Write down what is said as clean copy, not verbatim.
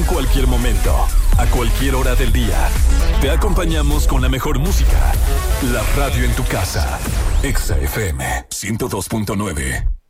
En cualquier momento, a cualquier hora del día, te acompañamos con la mejor música. La radio en tu casa. Exa FM 102.9.